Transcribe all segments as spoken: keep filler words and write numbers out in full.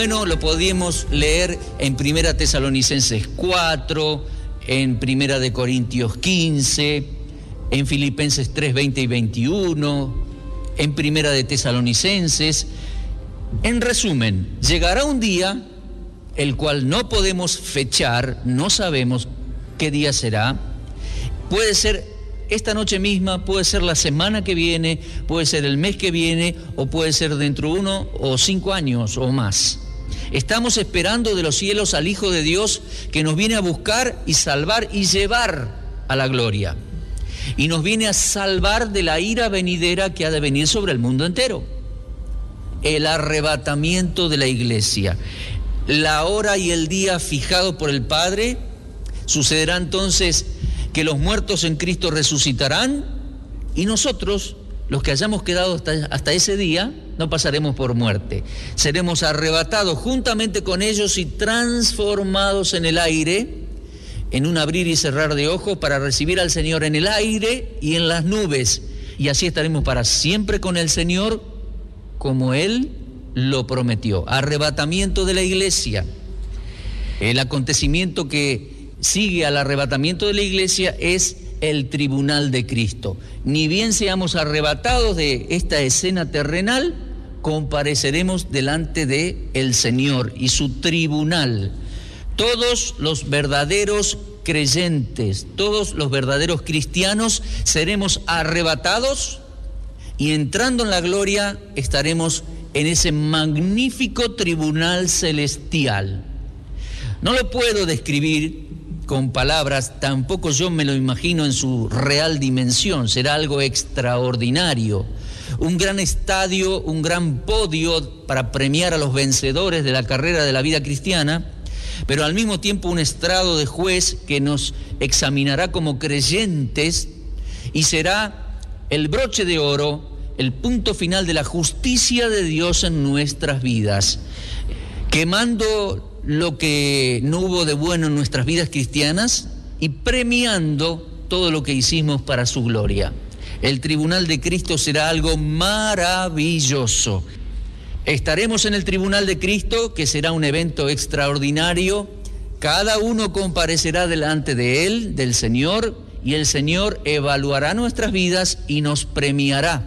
Bueno, lo podíamos leer en Primera Tesalonicenses cuatro, en Primera de Corintios quince, en Filipenses tres, veinte y veintiuno, en Primera de Tesalonicenses. En resumen, llegará un día el cual no podemos fechar, no sabemos qué día será. Puede ser esta noche misma, puede ser la semana que viene, puede ser el mes que viene, o puede ser dentro de uno o cinco años o más. Estamos esperando de los cielos al Hijo de Dios que nos viene a buscar y salvar y llevar a la gloria. Y nos viene a salvar de la ira venidera que ha de venir sobre el mundo entero. El arrebatamiento de la iglesia. La hora y el día fijado por el Padre. Sucederá entonces que los muertos en Cristo resucitarán y nosotros, los que hayamos quedado hasta, hasta ese día, no pasaremos por muerte. Seremos arrebatados juntamente con ellos y transformados en el aire, en un abrir y cerrar de ojos, para recibir al Señor en el aire y en las nubes. Y así estaremos para siempre con el Señor, como Él lo prometió. Arrebatamiento de la iglesia. El acontecimiento que sigue al arrebatamiento de la iglesia es el tribunal de Cristo. Ni bien seamos arrebatados de esta escena terrenal, compareceremos delante de el Señor y su tribunal. Todos los verdaderos creyentes, todos los verdaderos cristianos seremos arrebatados y entrando en la gloria estaremos en ese magnífico tribunal celestial. No lo puedo describir con palabras, tampoco yo me lo imagino en su real dimensión. Será algo extraordinario, un gran estadio, un gran podio para premiar a los vencedores de la carrera de la vida cristiana, pero al mismo tiempo un estrado de juez que nos examinará como creyentes y será el broche de oro, el punto final de la justicia de Dios en nuestras vidas, quemando lo que no hubo de bueno en nuestras vidas cristianas y premiando todo lo que hicimos para su gloria. El tribunal de Cristo será algo maravilloso. Estaremos en el tribunal de Cristo, que será un evento extraordinario. Cada uno comparecerá delante de Él, del Señor, y el Señor evaluará nuestras vidas y nos premiará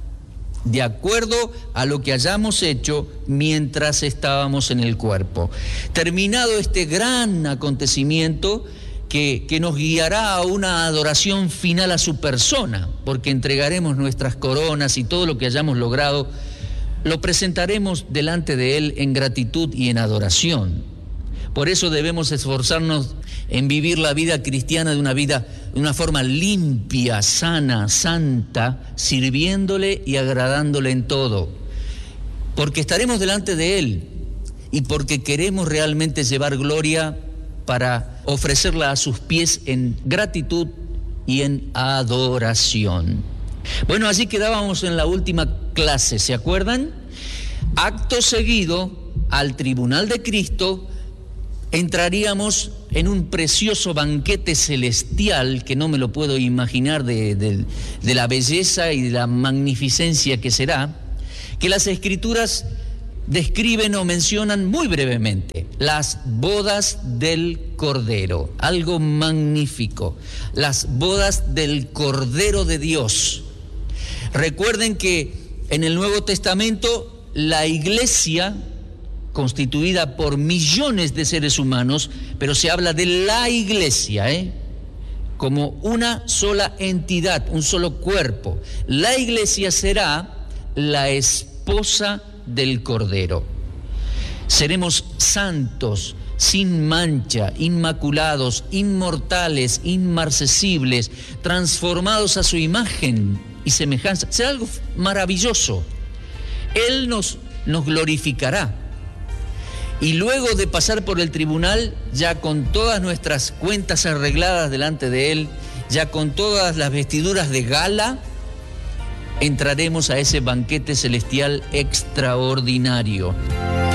de acuerdo a lo que hayamos hecho mientras estábamos en el cuerpo. Terminado este gran acontecimiento que, que nos guiará a una adoración final a su persona, porque entregaremos nuestras coronas y todo lo que hayamos logrado, lo presentaremos delante de Él en gratitud y en adoración. Por eso debemos esforzarnos en vivir la vida cristiana de una vida, de una forma limpia, sana, santa, sirviéndole y agradándole en todo. Porque estaremos delante de Él y porque queremos realmente llevar gloria para ofrecerla a sus pies en gratitud y en adoración. Bueno, así quedábamos en la última clase, ¿se acuerdan? Acto seguido, al tribunal de Cristo, entraríamos en un precioso banquete celestial que no me lo puedo imaginar de, de, de la belleza y de la magnificencia que será, que las Escrituras describen o mencionan muy brevemente: las bodas del Cordero, algo magnífico, las bodas del Cordero de Dios. Recuerden que en el Nuevo Testamento la iglesia, constituida por millones de seres humanos, pero se habla de la iglesia, ¿eh? como una sola entidad, un solo cuerpo. La iglesia será la esposa del Cordero. Seremos santos, sin mancha, inmaculados, inmortales, inmarcesibles, transformados a su imagen y semejanza. Será algo maravilloso. Él nos, nos glorificará. Y luego de pasar por el tribunal, ya con todas nuestras cuentas arregladas delante de Él, ya con todas las vestiduras de gala, entraremos a ese banquete celestial extraordinario.